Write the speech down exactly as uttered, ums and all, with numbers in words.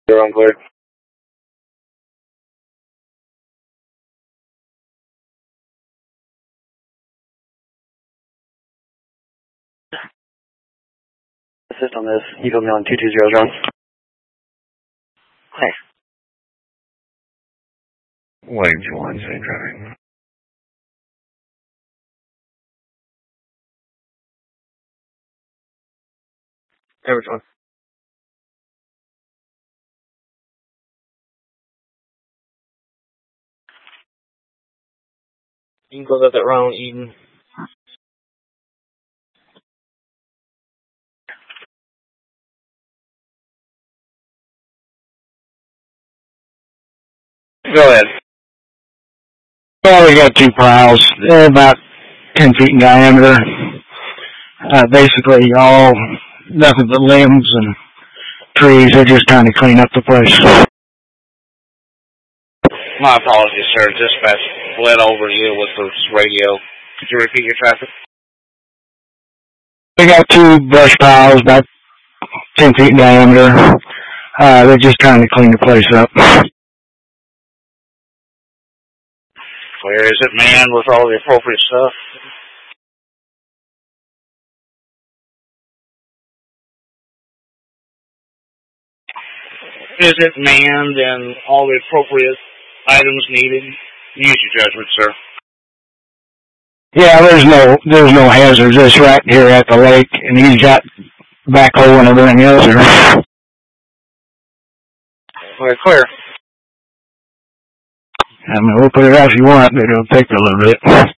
You're on clear. Assist on this. Eagle Mail two two zero zero. Clear. Wave two one, same traffic. Average one. You can close out that round, Eden. Go ahead. Well, we got two piles. They're about ten feet in diameter. Uh, basically all, nothing but limbs and trees. They're just trying to clean up the place. My apologies, sir. Dispatch bled over you with the radio. Could you repeat your traffic? We got two brush piles, about ten feet in diameter. Uh, they're just trying to clean the place up. Clear. Is it manned with all the appropriate stuff? Is it manned and all the appropriate items needed? Use your judgment, sir. Yeah, there's no there's no hazards. It's right here at the lake, and he's got backhoe and everything else there. We're clear. I mean, we'll put it out if you want, but it'll take a little bit.